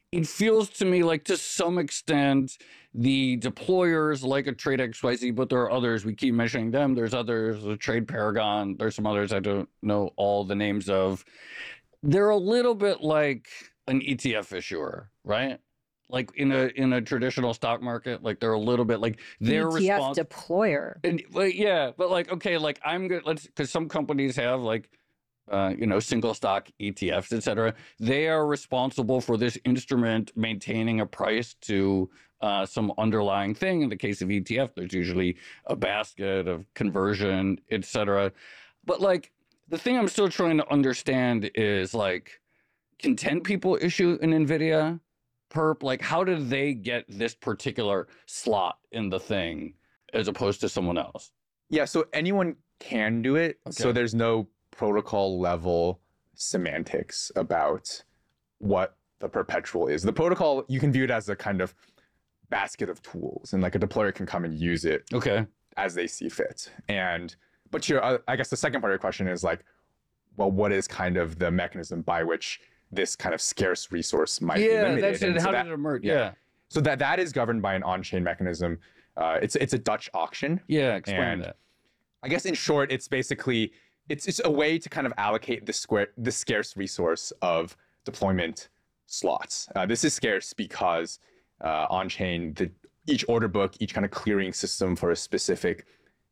it feels to me like to some extent the deployers like a Trade X Y Z, but there are others, we keep mentioning them. There's others, a Trade Paragon. There's some others I don't know all the names of. They're a little bit like an E T F issuer, right? Like in a in a traditional stock market, like they're a little bit like they're E T F respons- deployer. And like, yeah, but like, okay, like I'm good. Let's, because some companies have like, uh, you know, single stock E T Fs, et cetera. They are responsible for this instrument maintaining a price to uh, some underlying thing. In the case of E T F, there's usually a basket of conversion, et cetera. But like, the thing I'm still trying to understand is like, can ten people issue an NVIDIA perp? Like, how did they get this particular slot in the thing as opposed to someone else? Yeah, so anyone can do it. Okay. So there's no protocol level semantics about what the perpetual is. The protocol, you can view it as a kind of basket of tools, and like a deployer can come and use it okay. as they see fit. And but your, uh, I guess the second part of your question is like, well, what is kind of the mechanism by which this kind of scarce resource might yeah, be limited? That's it. And How so that, did it emerge? Yeah. yeah. So that that is governed by an on-chain mechanism. Uh, it's it's a Dutch auction. Yeah, explain and that. I guess in short, it's basically it's it's a way to kind of allocate the square the scarce resource of deployment slots. Uh, this is scarce because uh, on-chain, the each order book, each kind of clearing system for a specific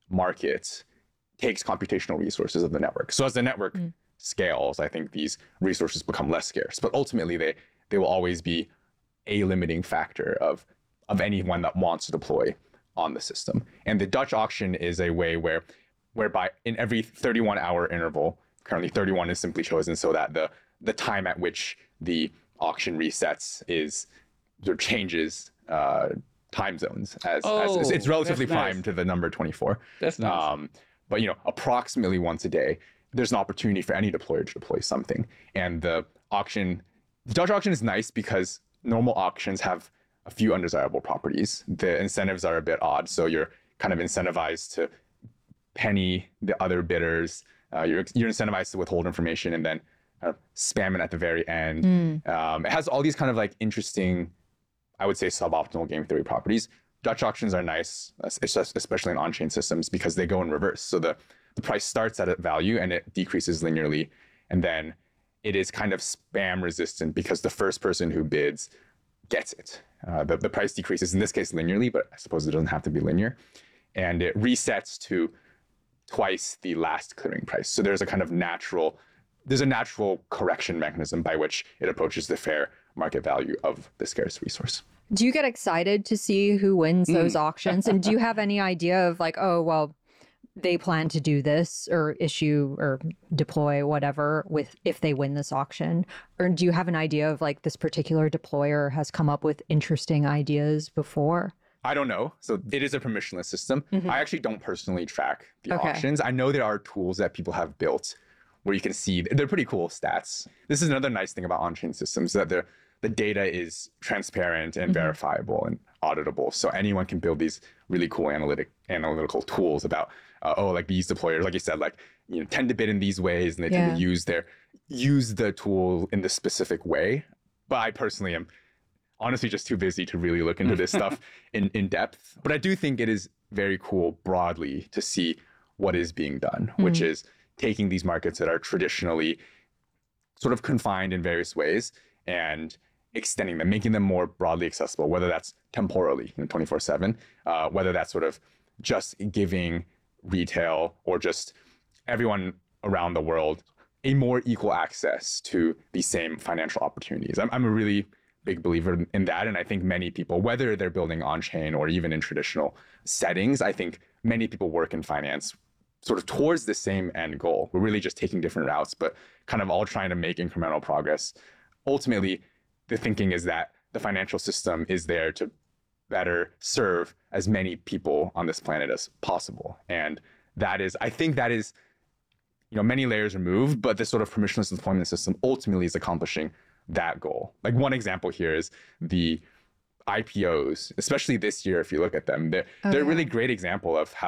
market takes computational resources of the network. So as the network mm. scales, I think these resources become less scarce. But ultimately, they they will always be a limiting factor of of anyone that wants to deploy on the system. And the Dutch auction is a way where whereby in every thirty-one hour interval, currently thirty-one is simply chosen so that the the time at which the auction resets is or changes uh, time zones as, oh, as it's relatively primed nice. to the number twenty-four. That's nice. Um, but you know, approximately once a day, there's an opportunity for any deployer to deploy something. And the auction, the Dutch auction is nice because normal auctions have a few undesirable properties. The incentives are a bit odd, so you're kind of incentivized to penny the other bidders. Uh, you're you're incentivized to withhold information and then kind of spam it at the very end. Mm. Um, it has all these kind of like interesting, I would say, suboptimal game theory properties. Dutch auctions are nice, especially in on-chain systems, because they go in reverse. So the, the price starts at a value and it decreases linearly. And then it is kind of spam resistant because the first person who bids gets it. Uh, the, the price decreases, in this case, linearly, but I suppose it doesn't have to be linear. And it resets to twice the last clearing price. So there's a kind of natural, there's a natural correction mechanism by which it approaches the fair market value of the scarce resource. Do you get excited to see who wins those mm. auctions? And do you have any idea of like, oh, well, they plan to do this or issue or deploy whatever with if they win this auction? Or do you have an idea of like this particular deployer has come up with interesting ideas before? I don't know. So it is a permissionless system. Mm-hmm. I actually don't personally track the okay. auctions. I know there are tools that people have built where you can see, they're pretty cool stats. This is another nice thing about on-chain systems, that they're the data is transparent and mm-hmm. verifiable and auditable. So anyone can build these really cool analytic analytical tools about, uh, oh, like these deployers, like you said, like, you know, tend to bid in these ways and they yeah. tend to use their, use the tool in this specific way. But I personally am honestly just too busy to really look into this stuff in, in depth. But I do think it is very cool broadly to see what is being done, mm-hmm. which is taking these markets that are traditionally sort of confined in various ways and extending them, making them more broadly accessible, whether that's temporally, you know, twenty-four seven, uh, whether that's sort of just giving retail or just everyone around the world a more equal access to the same financial opportunities. I'm, I'm a really big believer in that. And I think many people, whether they're building on-chain or even in traditional settings, I think many people work in finance sort of towards the same end goal. We're really just taking different routes, but kind of all trying to make incremental progress. Ultimately, the thinking is that the financial system is there to better serve as many people on this planet as possible. And that is, I think that is, you know, many layers removed, but this sort of permissionless deployment system ultimately is accomplishing that goal. Like one example here is the I P Os, especially this year, if you look at them, they're, oh, they're yeah. a really great example of how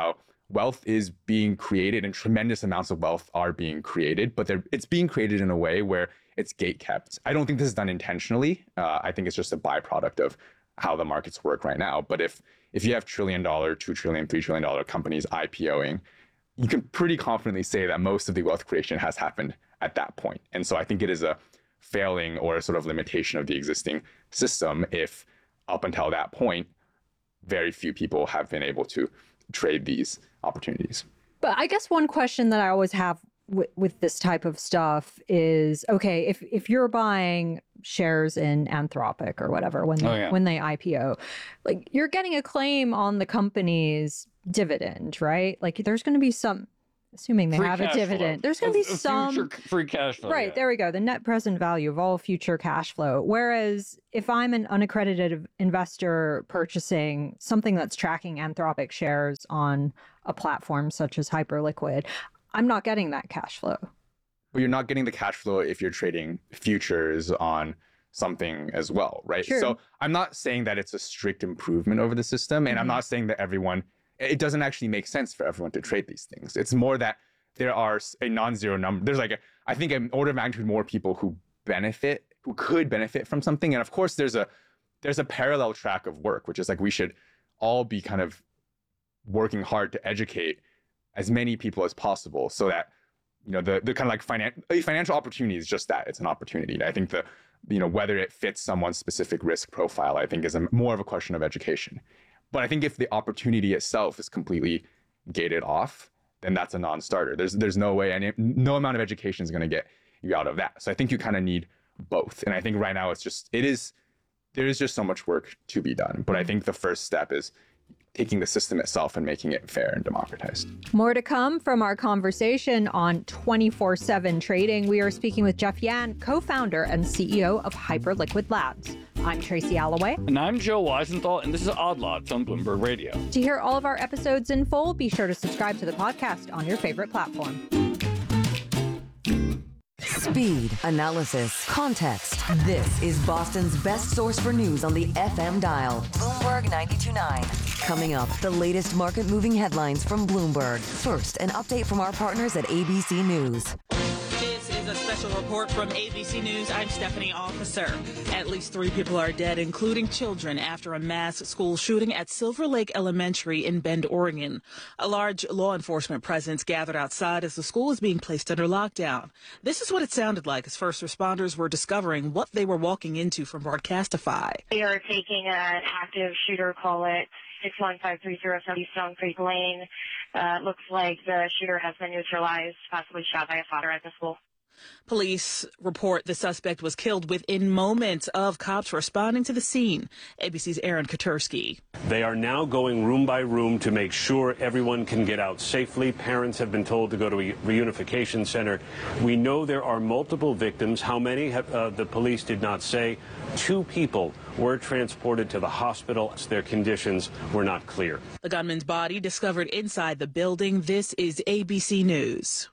wealth is being created and tremendous amounts of wealth are being created, but it's being created in a way where it's gate kept. I don't think this is done intentionally. Uh, I think it's just a byproduct of how the markets work right now. But if if you have trillion dollar, two trillion, three trillion dollar companies IPOing, you can pretty confidently say that most of the wealth creation has happened at that point. And so I think it is a failing or a sort of limitation of the existing system if up until that point, very few people have been able to trade these opportunities. But I guess one question that I always have with, with this type of stuff is, okay, if if you're buying shares in Anthropic or whatever when they, Oh, yeah. when they I P O, like you're getting a claim on the company's dividend, right? Like there's going to be some, assuming they Free have a cash dividend, flow. there's going to be A- a some future free cash flow. Right, yeah. there we go. The net present value of all future cash flow. Whereas if I'm an unaccredited investor purchasing something that's tracking Anthropic shares on a platform such as Hyperliquid, I'm not getting that cash flow. But you're not getting the cash flow if you're trading futures on something as well, right? True. So I'm not saying that it's a strict improvement over the system, and I'm Mhm. not saying that everyone, it doesn't actually make sense for everyone to trade these things. It's more that there are s- a non-zero number. There's like, a, I think an order of magnitude more people who benefit, who could benefit from something. And of course, there's a there's a parallel track of work, which is like we should all be kind of working hard to educate as many people as possible so that, you know, the the kind of like finan- a financial opportunity is just that. It's an opportunity. I think the, you know, whether it fits someone's specific risk profile, I think is a, more of a question of education. But I think if the opportunity itself is completely gated off, then that's a non-starter. There's there's no way, any no amount of education is going to get you out of that. So I think you kind of need both. And I think right now it's just, it is, there is just so much work to be done. But I think the first step is taking the system itself and making it fair and democratized. More to come from our conversation on twenty-four seven Trading. We are speaking with Jeff Yan, co-founder and C E O of Hyperliquid Labs. I'm Tracy Alloway. And I'm Joe Weisenthal, and this is Odd Lots on Bloomberg Radio. To hear all of our episodes in full, be sure to subscribe to the podcast on your favorite platform. Speed, analysis, context. This is Boston's best source for news on the F M dial. Bloomberg ninety-two point nine. Coming up, the latest market-moving headlines from Bloomberg. First, an update from our partners at A B C News. This is a special report from A B C News. I'm Stephanie Officer. At least three people are dead, including children, after a mass school shooting at Silver Lake Elementary in Bend, Oregon. A large law enforcement presence gathered outside as the school was being placed under lockdown. This is what it sounded like as first responders were discovering what they were walking into from Broadcastify. We are taking an active shooter call at six one five three zero South Stone Creek Lane. Uh, looks like the shooter has been neutralized, possibly shot by a father at the school. Police report the suspect was killed within moments of cops responding to the scene. A B C's Aaron Katersky. They are now going room by room to make sure everyone can get out safely. Parents have been told to go to a reunification center. We know there are multiple victims. How many, have, uh, the police did not say. Two people were transported to the hospital. Their conditions were not clear. The gunman's body discovered inside the building. This is A B C News.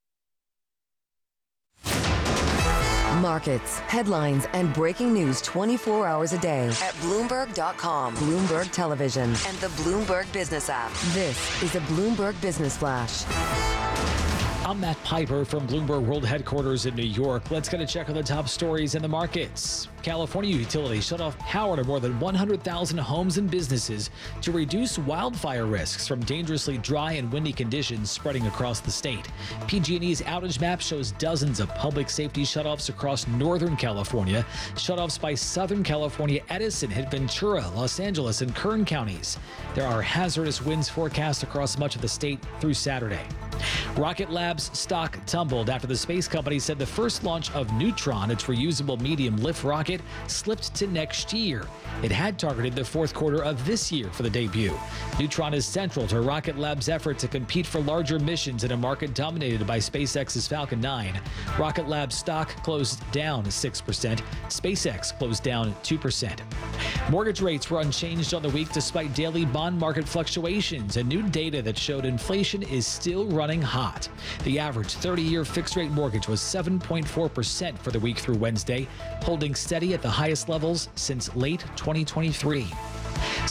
Markets, headlines, and breaking news twenty-four hours a day at Bloomberg dot com, Bloomberg Television, and the Bloomberg Business app. This is a Bloomberg Business Flash. I'm Matt Piper from Bloomberg World Headquarters in New York. Let's get a check on the top stories in the markets. California utilities shut off power to more than one hundred thousand homes and businesses to reduce wildfire risks from dangerously dry and windy conditions spreading across the state. P G and E's outage map shows dozens of public safety shutoffs across Northern California. Shutoffs by Southern California Edison hit Ventura, Los Angeles, and Kern counties. There are hazardous winds forecast across much of the state through Saturday. Rocket Lab's stock tumbled after the space company said the first launch of Neutron, its reusable medium lift rocket, slipped to next year. It had targeted the fourth quarter of this year for the debut. Neutron is central to Rocket Lab's effort to compete for larger missions in a market dominated by SpaceX's Falcon nine. Rocket Lab's stock closed down six percent. SpaceX closed down two percent. Mortgage rates were unchanged on the week despite daily bond market fluctuations and new data that showed inflation is still running hot. The average thirty-year fixed-rate mortgage was seven point four percent for the week through Wednesday, holding steady at the highest levels since late twenty twenty-three.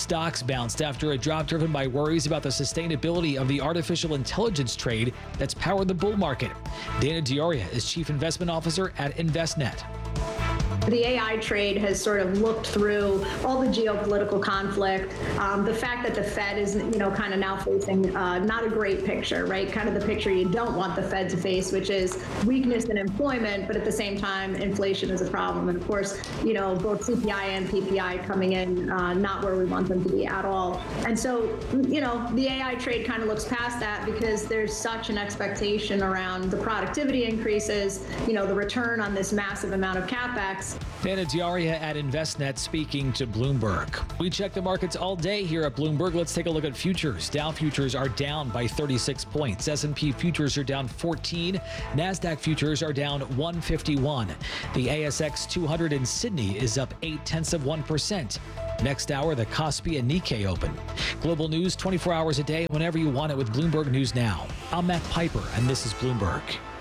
Stocks bounced after a drop driven by worries about the sustainability of the artificial intelligence trade that's powered the bull market. Dana Dioria is Chief Investment Officer at Envestnet. The A I trade has sort of looked through all the geopolitical conflict, um, the fact that the Fed is, you know, kind of now facing uh, not a great picture, right? Kind of the picture you don't want the Fed to face, which is weakness in employment, but at the same time, inflation is a problem. And of course, you know, both C P I and P P I coming in uh, not where we want them to be at all. And so, you know, the A I trade kind of looks past that because there's such an expectation around the productivity increases, you know, the return on this massive amount of CapEx. Dana Dioria at Envestnet speaking to Bloomberg. We check the markets all day here at Bloomberg. Let's take a look at futures. Dow futures are down by thirty-six points. S and P futures are down fourteen. NASDAQ futures are down one fifty-one. The A S X two hundred in Sydney is up eight tenths of one percent. Next hour, the Kospi and Nikkei open. Global news twenty-four hours a day, whenever you want it with Bloomberg News Now. I'm Matt Piper, and this is Bloomberg.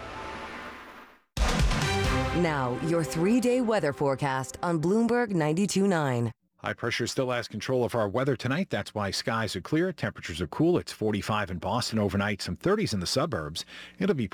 Now, your three-day weather forecast on Bloomberg ninety-two point nine. High pressure still has control of our weather tonight. That's why skies are clear. Temperatures are cool. It's forty-five in Boston overnight, some thirties in the suburbs. It'll be